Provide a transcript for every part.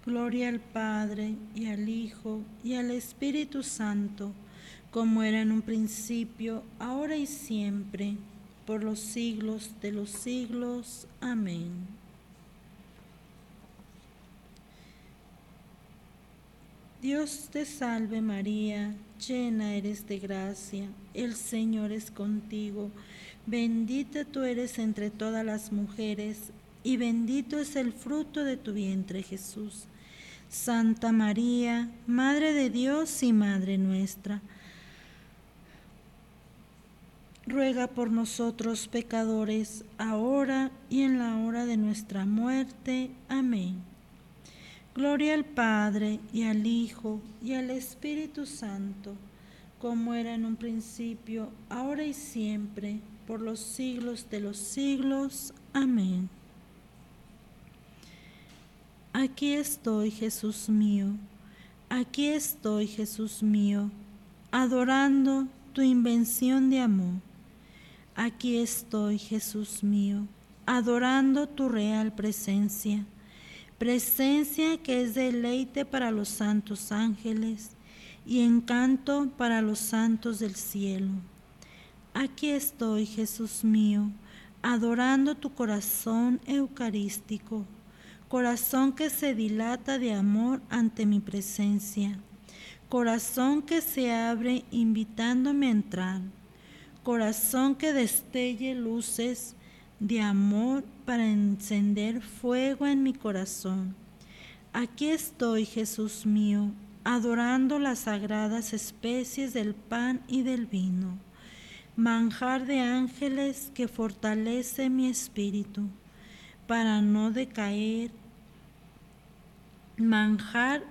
Gloria al Padre, y al Hijo, y al Espíritu Santo, como era en un principio, ahora y siempre, por los siglos de los siglos. Amén. Dios te salve María, llena eres de gracia, el Señor es contigo, bendita tú eres entre todas las mujeres, y bendito es el fruto de tu vientre Jesús. Santa María, Madre de Dios y Madre nuestra, ruega por nosotros pecadores, ahora y en la hora de nuestra muerte. Amén. Gloria al Padre, y al Hijo, y al Espíritu Santo, como era en un principio, ahora y siempre, por los siglos de los siglos. Amén. Aquí estoy, Jesús mío, aquí estoy, Jesús mío, adorando tu invención de amor. Aquí estoy, Jesús mío, adorando tu real presencia, presencia que es deleite para los santos ángeles y encanto para los santos del cielo. Aquí estoy, Jesús mío, adorando tu corazón eucarístico, corazón que se dilata de amor ante mi presencia, corazón que se abre invitándome a entrar, corazón que destelle luces de amor para encender fuego en mi corazón. Aquí estoy, Jesús mío, adorando las sagradas especies del pan y del vino, manjar de ángeles que fortalece mi espíritu para no decaer, manjar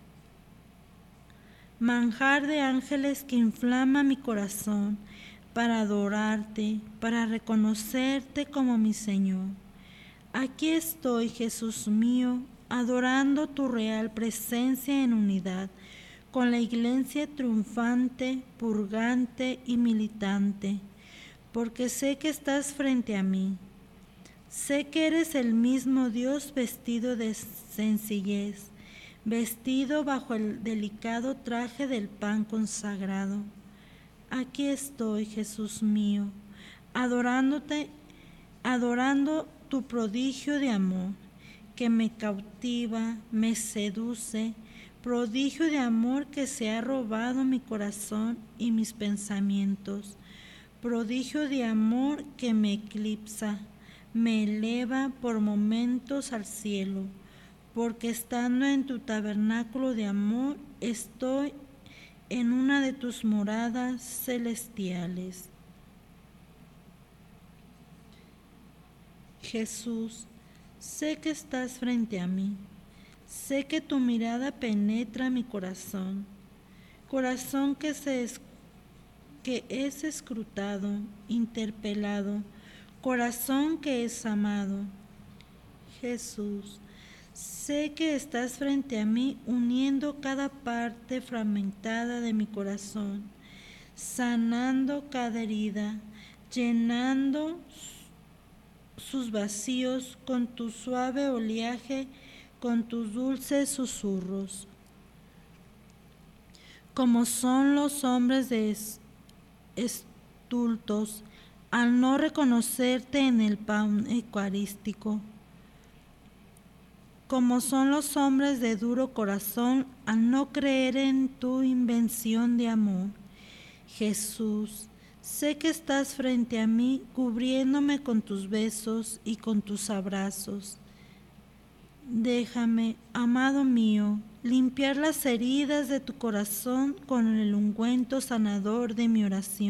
de ángeles que inflama mi corazón para adorarte, para reconocerte como mi Señor. Aquí estoy, Jesús mío, adorando tu real presencia en unidad con la Iglesia triunfante, purgante y militante, porque sé que estás frente a mí. Sé que eres el mismo Dios vestido de sencillez, vestido bajo el delicado traje del pan consagrado. Aquí estoy, Jesús mío, adorando tu prodigio de amor, que me cautiva, me seduce, prodigio de amor que se ha robado mi corazón y mis pensamientos, prodigio de amor que me eclipsa, me eleva por momentos al cielo, porque estando en tu tabernáculo de amor estoy en una de tus moradas celestiales. Jesús, sé que estás frente a mí, sé que tu mirada penetra mi corazón, corazón que es escrutado, interpelado, corazón que es amado. Jesús, sé que estás frente a mí uniendo cada parte fragmentada de mi corazón, sanando cada herida, llenando sus vacíos con tu suave oleaje, con tus dulces susurros. Como son los hombres estultos al no reconocerte en el pan eucarístico, como son los hombres de duro corazón al no creer en tu invención de amor. Jesús, sé que estás frente a mí cubriéndome con tus besos y con tus abrazos. Déjame, amado mío, limpiar las heridas de tu corazón con el ungüento sanador de mi oración.